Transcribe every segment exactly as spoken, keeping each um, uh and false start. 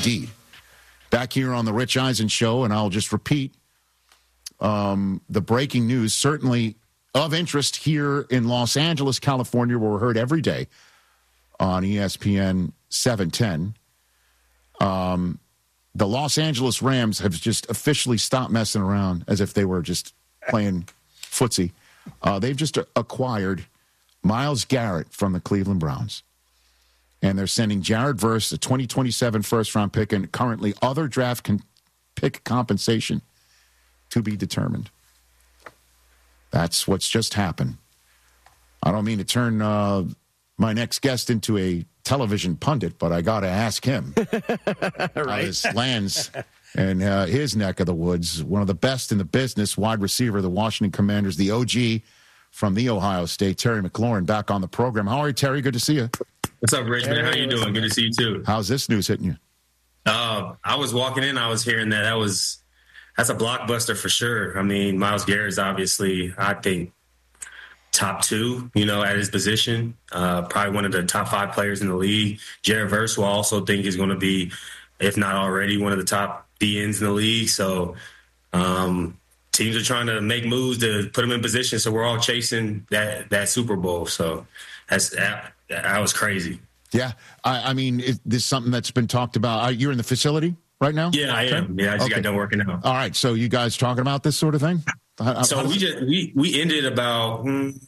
indeed. Back here on the Rich Eisen Show, and I'll just repeat um, the breaking news, certainly of interest here in Los Angeles, California, where we're heard every day on E S P N seven ten. Um, the Los Angeles Rams have just officially stopped messing around as if they were just playing footsie. Uh, they've just acquired Myles Garrett from the Cleveland Browns. And they're sending Jared Verse, a twenty twenty-seven first-round pick, and currently other draft con- pick compensation to be determined. That's what's just happened. I don't mean to turn uh, my next guest into a television pundit, but I got to ask him. Right. How this lands in uh, his neck of the woods. One of the best in the business, wide receiver of the Washington Commanders, the O G from the Ohio State, Terry McLaurin, back on the program. How are you, Terry? Good to see you. What's up, Rich? Man, how you doing? Good to see you, too. How's this news hitting you? Uh, I was walking in. I was hearing that. That was that's a blockbuster for sure. I mean, Myles Garrett is obviously, I think, top two, you know, at his position. Uh, probably one of the top five players in the league. Jared Verse, who I also think is going to be, if not already, one of the top D Ns in the league. So um, teams are trying to make moves to put him in position. So we're all chasing that that Super Bowl. So that's that. That was crazy. Yeah. I, I mean, is this something that's been talked about? Are you in the facility right now? Yeah, I am. Yeah, I just okay. got done working out. All right. So you guys talking about this sort of thing? How, so how we just we, we ended about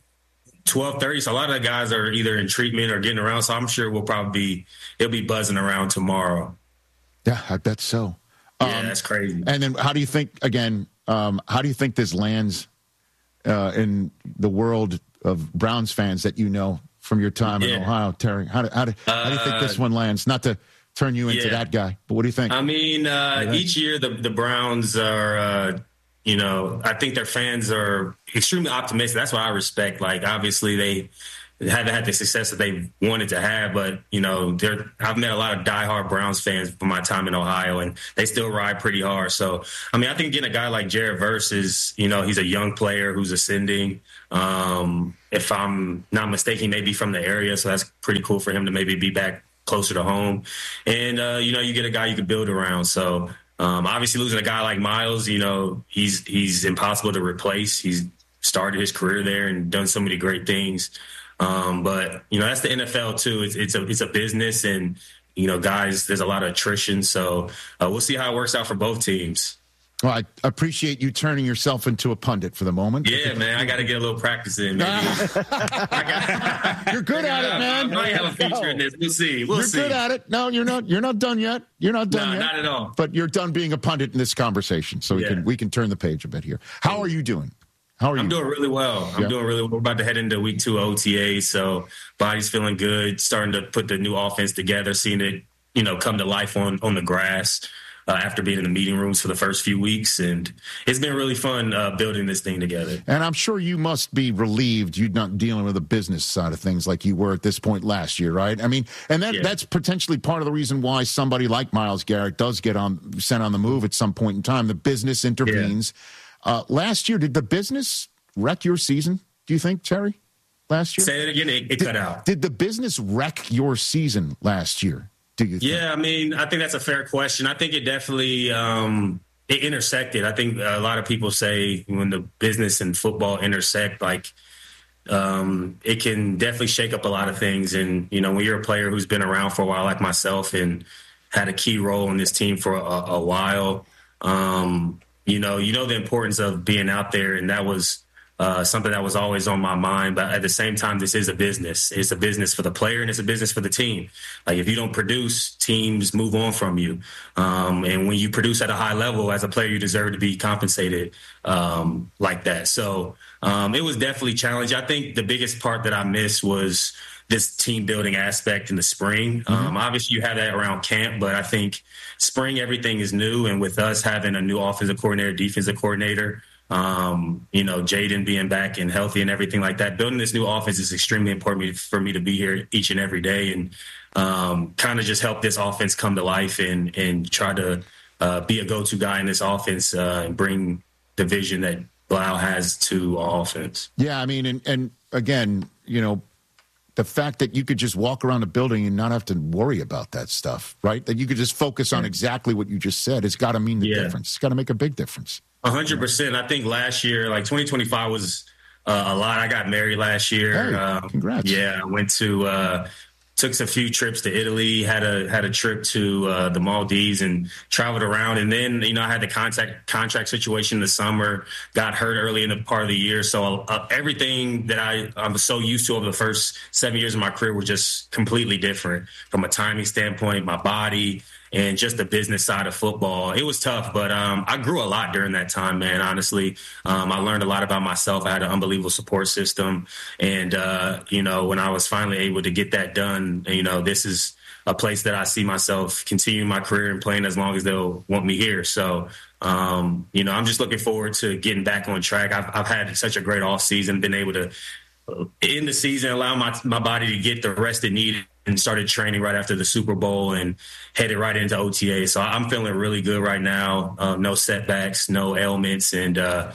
twelve thirty. So a lot of the guys are either in treatment or getting around. So I'm sure we'll probably be, it'll be buzzing around tomorrow. Yeah, I bet so. Yeah, um, that's crazy. And then how do you think, again, um, how do you think this lands uh, in the world of Browns fans that you know from your time yeah. in Ohio, Terry? How do, how, do, how do you think this one lands? Not to turn you into yeah. that guy, but what do you think? I mean, uh, each year the, the Browns are, uh, you know, I think their fans are extremely optimistic. That's what I respect. Like, obviously, they haven't had the success that they wanted to have, but, you know, they're, I've met a lot of diehard Browns fans from my time in Ohio, and they still ride pretty hard. So, I mean, I think getting a guy like Jared Verse is, you know, he's a young player who's ascending. Um, if I'm not mistaken, maybe from the area, so that's pretty cool for him to maybe be back closer to home. And, uh, you know, you get a guy you can build around. So, um, obviously losing a guy like Myles, you know, he's he's impossible to replace. He's started his career there and done so many great things. Um, but, you know, that's the N F L, too. It's, it's, a, it's a business, and, you know, guys, there's a lot of attrition. So uh, we'll see how it works out for both teams. Well, I appreciate you turning yourself into a pundit for the moment. Yeah, man, I got to get a little practice in. Maybe. I got, you're good at it, man. I might have a feature in this. We'll see. We'll you're see. You're good at it. No, you're not. You're not done yet. You're not done no, yet. Not at all. But you're done being a pundit in this conversation, so we yeah. can we can turn the page a bit here. How are you doing? How are you? I'm doing really well. I'm yeah. doing really well. We're about to head into week two O T A, so body's feeling good. Starting to put the new offense together, seeing it, you know, come to life on on the grass. Uh, after being in the meeting rooms for the first few weeks. And it's been really fun uh, building this thing together. And I'm sure you must be relieved you're not dealing with the business side of things like you were at this point last year, right? I mean, and that yeah. that's potentially part of the reason why somebody like Myles Garrett does get on sent on the move at some point in time. The business intervenes. Yeah. Uh, last year, did the business wreck your season, do you think, Terry, last year? Say it again. It, it did, cut out. Did the business wreck your season last year? Yeah, I mean, I think that's a fair question. I think it definitely um, it intersected. I think a lot of people say when the business and football intersect, like um, it can definitely shake up a lot of things. And, you know, when you're a player who's been around for a while like myself and had a key role in this team for a, a while, um, you know, you know the importance of being out there. And that was Uh, something that was always on my mind. But at the same time, this is a business. It's a business for the player and it's a business for the team. Like, if you don't produce, teams move on from you. Um, and when you produce at a high level as a player, you deserve to be compensated um, like that. So um, it was definitely challenging. I think the biggest part that I missed was this team building aspect in the spring. Mm-hmm. Um, obviously you have that around camp, but I think spring, everything is new. And with us having a new offensive coordinator, defensive coordinator, Um, you know, Jaden being back and healthy and everything like that, building this new offense is extremely important for me to be here each and every day and um, kind of just help this offense come to life and, and try to uh, be a go-to guy in this offense uh, and bring the vision that Blau has to our offense. Yeah, I mean, and, and again, you know, the fact that you could just walk around a building and not have to worry about that stuff, right? That you could just focus on exactly what you just said. It's got to mean the yeah. difference. It's got to make a big difference. A hundred percent. I think last year, like twenty twenty-five was uh, a lot. I got married last year. Hey, um, congrats. Yeah. I went to, uh, took a few trips to Italy, had a had a trip to uh, the Maldives and traveled around. And then, you know, I had the contract contract situation in the summer, got hurt early in the part of the year. So uh, everything that I, I'm so used to over the first seven years of my career were just completely different from a timing standpoint, my body, and just the business side of football. It was tough, but um, I grew a lot during that time, man, honestly. Um, I learned a lot about myself. I had an unbelievable support system. And, uh, you know, when I was finally able to get that done, you know, this is a place that I see myself continuing my career and playing as long as they'll want me here. So, um, you know, I'm just looking forward to getting back on track. I've, I've had such a great off season, been able to in the season, allow my my body to get the rest it needed, and started training right after the Super Bowl and headed right into O T A. So I'm feeling really good right now. Uh, no setbacks, no ailments, and uh,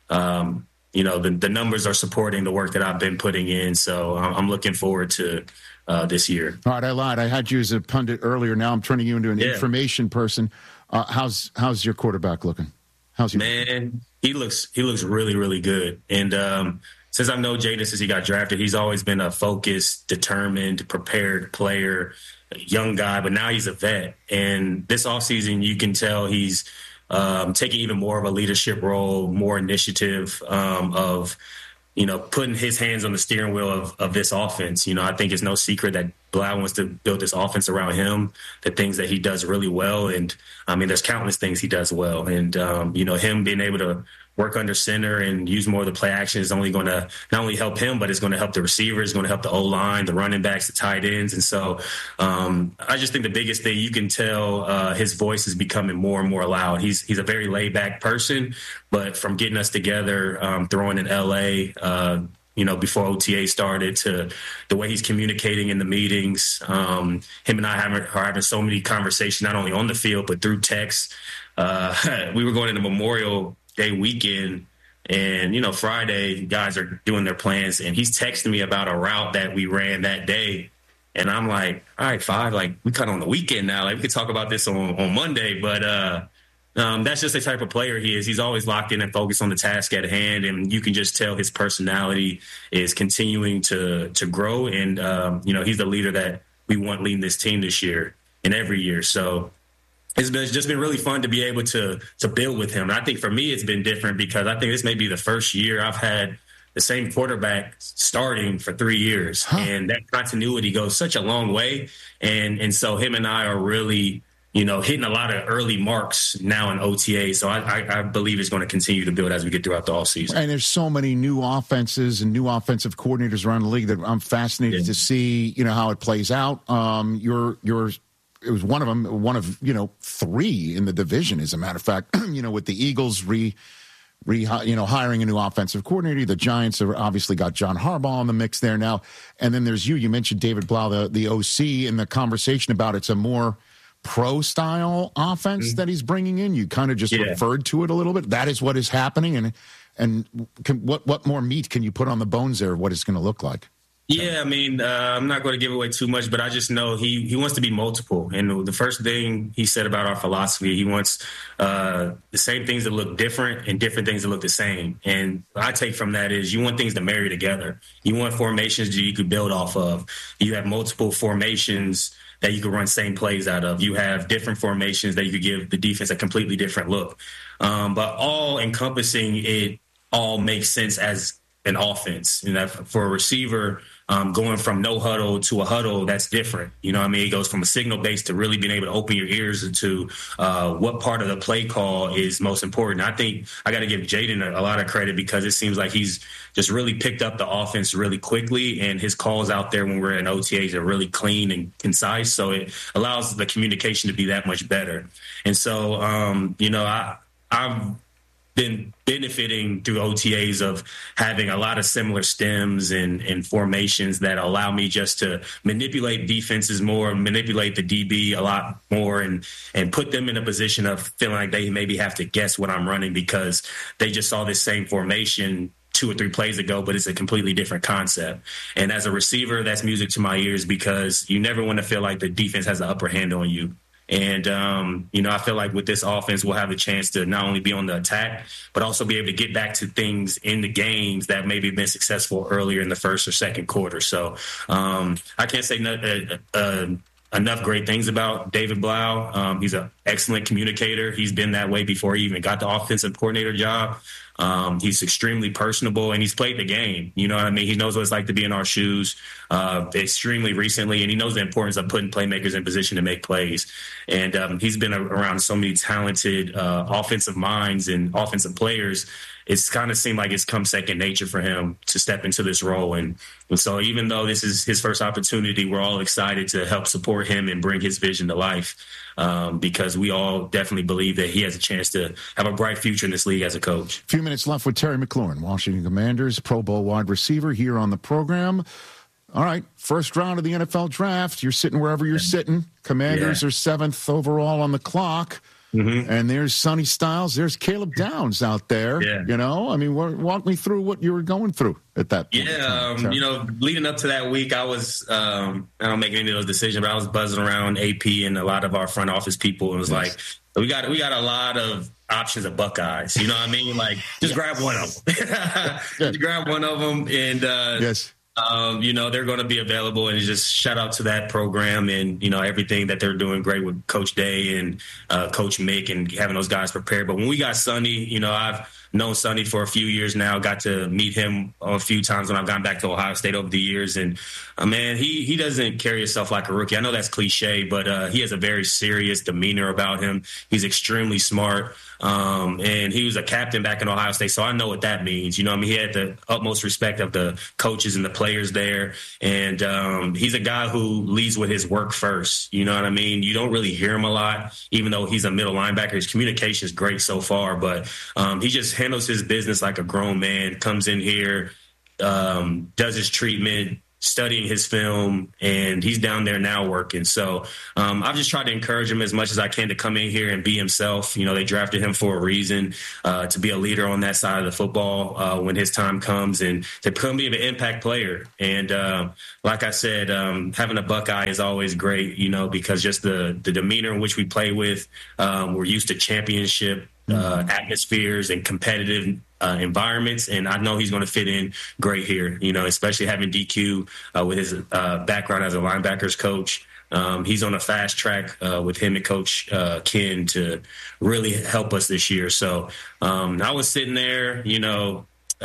um, you know the the numbers are supporting the work that I've been putting in. So I'm, I'm looking forward to uh, this year. All right, I lied. I had you as a pundit earlier. Now I'm turning you into an yeah. information person. Uh, how's how's your quarterback looking? How's he? Man, looking? he looks he looks really really good, and. Um, Since I've known Jaden since he got drafted, he's always been a focused, determined, prepared player, a young guy, but now he's a vet. And this offseason, you can tell he's um, taking even more of a leadership role, more initiative um, of, you know, putting his hands on the steering wheel of, of this offense. You know, I think it's no secret that Blau wants to build this offense around him, the things that he does really well. And, I mean, there's countless things he does well. And, um, you know, him being able to work under center and use more of the play action is only going to not only help him, but it's going to help the receivers, going to help the O-line, the running backs, the tight ends. And so um, I just think the biggest thing you can tell uh, his voice is becoming more and more loud. He's he's a very laid-back person, but from getting us together, um, throwing in L A, uh, you know, before O T A started, to the way he's communicating in the meetings, um, him and I having, are having so many conversations, not only on the field, but through text. Uh, we were going into Memorial Day weekend, and you know Friday guys are doing their plans, and he's texting me about a route that we ran that day, and I'm like, all right, five, like we cut on the weekend now, like we could talk about this on, on Monday. But uh um that's just the type of player he is. He's always locked in and focused on the task at hand, and you can just tell his personality is continuing to to grow, and um you know he's the leader that we want leading this team this year and every year. So It's, been, it's just been really fun to be able to to build with him. And I think for me, it's been different because I think this may be the first year I've had the same quarterback starting for three years. Huh. And that continuity goes such a long way. And and so him and I are really, you know, hitting a lot of early marks now in O T A. So I, I, I believe it's going to continue to build as we get throughout the offseason. And there's so many new offenses and new offensive coordinators around the league that I'm fascinated yeah. to see, you know, how it plays out. Um, your your It was one of them, one of, you know, three in the division, as a matter of fact, you know, with the Eagles re, re, you know, hiring a new offensive coordinator. The Giants have obviously got John Harbaugh in the mix there now. And then there's you. You mentioned David Blau, the, the O C, in the conversation about it's a more pro-style offense mm-hmm. that he's bringing in. You kind of just yeah. referred to it a little bit. That is what is happening. And and can, what, what more meat can you put on the bones there of what it's going to look like? Yeah, I mean, uh, I'm not going to give away too much, but I just know he, he wants to be multiple. And the first thing he said about our philosophy, he wants uh, the same things that look different and different things that look the same. And what I take from that is you want things to marry together. You want formations that you could build off of. You have multiple formations that you could run same plays out of. You have different formations that you could give the defense a completely different look. Um, but all encompassing it all makes sense as an offense. You know, for a receiver, um, going from no huddle to a huddle, that's different. You know what I mean? It goes from a signal base to really being able to open your ears to uh, what part of the play call is most important. I think I got to give Jaden a, a lot of credit because it seems like he's just really picked up the offense really quickly, and his calls out there when we're in O T As are really clean and concise. So it allows the communication to be that much better. And so, um, you know, I, I've been benefiting through O T As of having a lot of similar stems and, and formations that allow me just to manipulate defenses more, manipulate the D B a lot more, and and put them in a position of feeling like they maybe have to guess what I'm running because they just saw this same formation two or three plays ago, but it's a completely different concept. And as a receiver, that's music to my ears because you never want to feel like the defense has the upper hand on you. And, um, you know, I feel like with this offense, we'll have a chance to not only be on the attack, but also be able to get back to things in the games that maybe been successful earlier in the first or second quarter. So um, I can't say no, uh, uh, enough great things about David Blau. Um, he's an excellent communicator. He's been that way before he even got the offensive coordinator job. Um, he's extremely personable, and he's played the game. You know what I mean? He knows what it's like to be in our shoes uh, extremely recently, and he knows the importance of putting playmakers in position to make plays. And um, he's been around so many talented uh, offensive minds and offensive players. It's kind of seemed like it's come second nature for him to step into this role. And, and so even though this is his first opportunity, we're all excited to help support him and bring his vision to life um, because we all definitely believe that he has a chance to have a bright future in this league as a coach. A few minutes left with Terry McLaurin, Washington Commanders, Pro Bowl wide receiver here on the program. All right, first round of the N F L draft. You're sitting wherever you're sitting. Commanders yeah. are seventh overall on the clock. Mm-hmm. And there's Sonny Styles. There's Caleb Downs out there. Yeah. You know, I mean, walk me through what you were going through at that point. Yeah, um, you know, leading up to that week, I was, um, I don't make any of those decisions, but I was buzzing around A P and a lot of our front office people. And it was yes. like, we got we got a lot of options of Buckeyes. You know what I mean? Like, just yes. grab one of them. just grab one of them. And, uh, yes. Um, you know, they're going to be available, and just shout out to that program and, you know, everything that they're doing great with Coach Day and uh, Coach Mick and having those guys prepared. But when we got Sonny, you know, I've known Sonny for a few years now, got to meet him a few times when I've gone back to Ohio State over the years. And, uh, man, he, he doesn't carry himself like a rookie. I know that's cliche, but uh, he has a very serious demeanor about him. He's extremely smart. Um, and he was a captain back in Ohio State, so I know what that means. You know, I mean, he had the utmost respect of the coaches and the players there, and um, he's a guy who leads with his work first. You know what I mean? You don't really hear him a lot, even though he's a middle linebacker. His communication is great so far, but um, he just handles his business like a grown man, comes in here, um, does his treatment, studying his film, and he's down there now working. So um, I've just tried to encourage him as much as I can to come in here and be himself. You know, they drafted him for a reason, uh, to be a leader on that side of the football uh, when his time comes, and to become be an impact player. And uh, like I said, um, having a Buckeye is always great, you know, because just the, the demeanor in which we play with, um, we're used to championship uh, atmospheres and competitive Uh, environments, and I know he's going to fit in great here, you know, especially having D Q uh, with his uh, background as a linebackers coach. Um, he's on a fast track uh, with him and Coach uh, Ken to really help us this year. So um, I was sitting there, you know,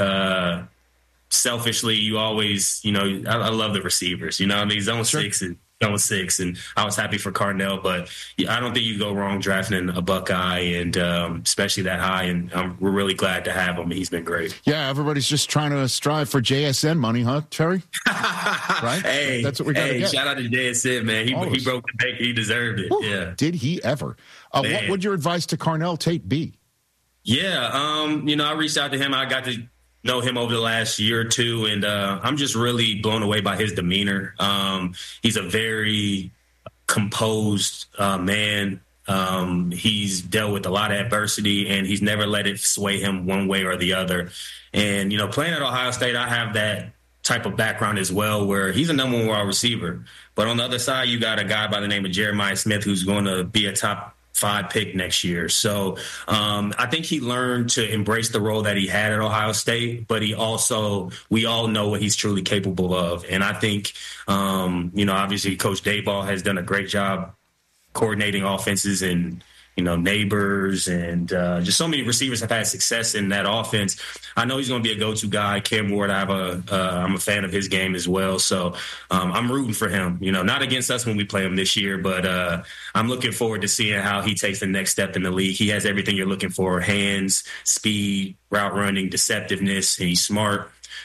uh, selfishly, you always, you know, I, I love the receivers, you know, I mean, zone sure. six and zone six, and I was happy for Carnell, but I don't think you go wrong drafting a Buckeye, and um, especially that high, and um, we're really glad to have him. He's been great. Yeah, everybody's just trying to strive for J S N money, huh, Terry? Right? Hey, that's what we got to hey, get. Shout out to J S N, man. He, he broke the bank. He deserved it. Whew, yeah. Did he ever? Uh, what would your advice to Carnell Tate be? Yeah, um, you know, I reached out to him. I got to know him over the last year or two, and uh, I'm just really blown away by his demeanor. Um, he's a very composed uh, man. Um, he's dealt with a lot of adversity, and he's never let it sway him one way or the other. And, you know, playing at Ohio State, I have that type of background as well, where he's a number one wide receiver. But on the other side, you got a guy by the name of Jeremiah Smith who's going to be a top five pick next year. So um, I think he learned to embrace the role that he had at Ohio State, but he also, we all know what he's truly capable of. And I think, um, you know, obviously Coach Daboll has done a great job coordinating offenses, and, you know, Neighbors and uh, just so many receivers have had success in that offense. I know he's going to be a go-to guy. Cam Ward, I have a, uh, I'm a fan of his game as well. So um, I'm rooting for him, you know, not against us when we play him this year, but uh, I'm looking forward to seeing how he takes the next step in the league. He has everything you're looking for: hands, speed, route running, deceptiveness, and he's smart.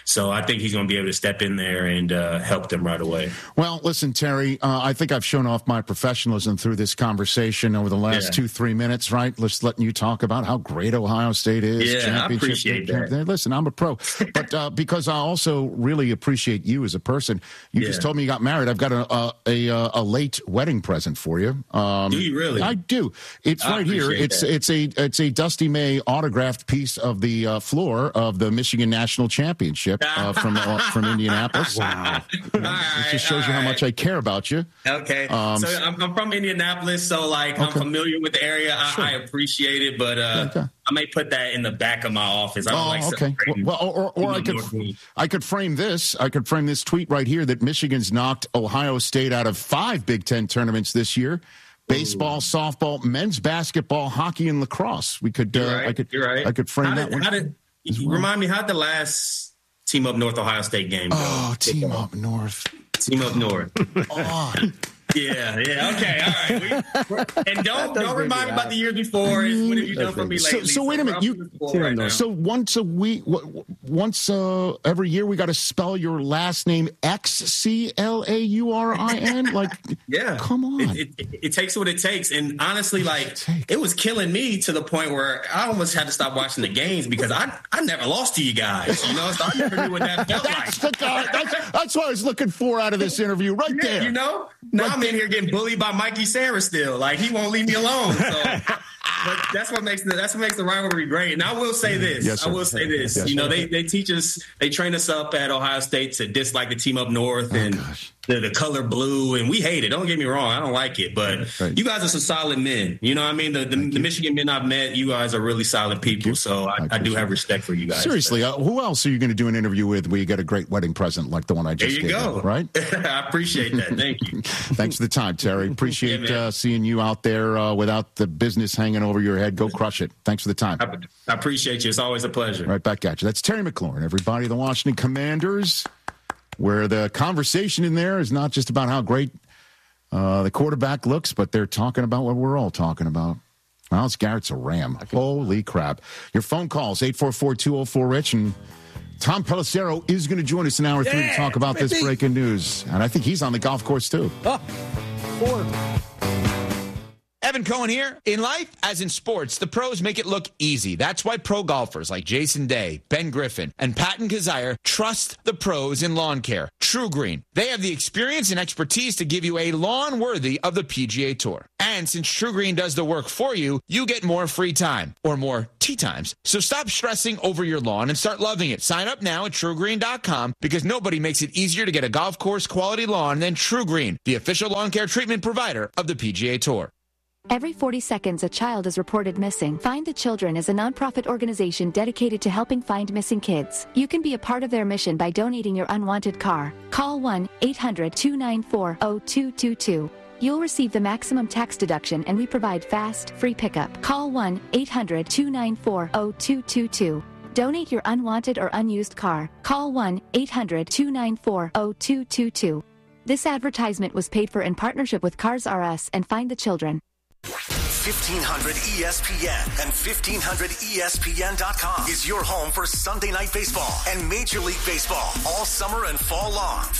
So I think he's going to be able to step in there and uh, help them right away. Well, listen, Terry, uh, I think I've shown off my professionalism through this conversation over the last yeah. two, three minutes, right? Just letting you talk about how great Ohio State is. Yeah, I appreciate that. Listen, I'm a pro. But uh, because I also really appreciate you as a person, you yeah. just told me you got married. I've got a a, a, a late wedding present for you. Um, do you really? I do. It's I right here. It's that. it's a it's a Dusty May autographed piece of the uh, floor of the Michigan National Championship uh, from uh, from Indianapolis. Wow. You know, right, it just shows you right. how much I care about you. Okay. Um, so I'm, I'm from Indianapolis, so like okay. I'm familiar with the area. I, sure. I appreciate it, but uh, okay. I may put that in the back of my office. I don't oh, like okay. Well, or, or, or I could I could frame this. I could frame this tweet right here that Michigan's knocked Ohio State out of five Big Ten tournaments this year. Baseball, Ooh. softball, men's basketball, hockey, and lacrosse. We could. Uh, right. I could. You're right. I could frame how that did, one. How did, well. Remind me, how'd the last Team Up North Ohio State game go? Oh, Team Up North. Team Up North. oh. Yeah, yeah, okay, all right. We, and don't don't remind me about the years before. It's what have you done for me lately? So, so wait a minute, you. Right so once a week, once uh, every year, we got to spell your last name X C L A U R I N. Like, yeah, come on. It, it, it takes what it takes, and honestly, like, it, it was killing me to the point where I almost had to stop watching the games because I I never lost to you guys. You know, so I never knew what that felt that's like. The guy, that's, that's what I was looking for out of this interview, right yeah, there. You know, now right I'm in here getting bullied by Mikey Sarah still. Like, he won't leave me alone. So, but that's what makes the that's what makes the rivalry great. And I will say this. Yes, I will say this. Yes, you know, sir. they they teach us, they train us up at Ohio State to dislike the Team Up North oh, and gosh. the, the color blue, and we hate it. Don't get me wrong. I don't like it. But right. you guys are some solid men. You know what I mean? The, the, the Michigan men I've met, you guys are really solid people. So I, I, I do have respect for you guys. Seriously, uh, who else are you going to do an interview with where you get a great wedding present like the one I just gave? There you gave go. You, right? I appreciate that. Thank you. Thanks for the time, Terry. Appreciate yeah, uh, seeing you out there uh, without the business hanging over your head. Go crush it. Thanks for the time. I, I appreciate you. It's always a pleasure. Right back at you. That's Terry McLaurin, everybody. The Washington Commanders, where the conversation in there is not just about how great uh, the quarterback looks, but they're talking about what we're all talking about. Myles Garrett's a Ram. Holy crap. Your phone calls, eight four four, two oh four, RICH, and Tom Pelissero is going to join us in hour three yeah, to talk about maybe. this breaking news. And I think he's on the golf course, too. Oh, four. Evan Cohen here. In life, as in sports, the pros make it look easy. That's why pro golfers like Jason Day, Ben Griffin, and Patton Kazire trust the pros in lawn care. True Green. They have the experience and expertise to give you a lawn worthy of the P G A Tour. And since True Green does the work for you, you get more free time, or more tee times. So stop stressing over your lawn and start loving it. Sign up now at true green dot com because nobody makes it easier to get a golf course quality lawn than True Green, the official lawn care treatment provider of the P G A Tour. Every forty seconds, a child is reported missing. Find the Children is a nonprofit organization dedicated to helping find missing kids. You can be a part of their mission by donating your unwanted car. Call one eight hundred, two nine four, zero two two two. You'll receive the maximum tax deduction, and we provide fast, free pickup. Call one eight hundred, two nine four, zero two two two. Donate your unwanted or unused car. Call one eight hundred, two nine four, zero two two two. This advertisement was paid for in partnership with Cars R Us and Find the Children. fifteen hundred E S P N and fifteen hundred E S P N dot com is your home for Sunday Night Baseball and Major League Baseball all summer and fall long.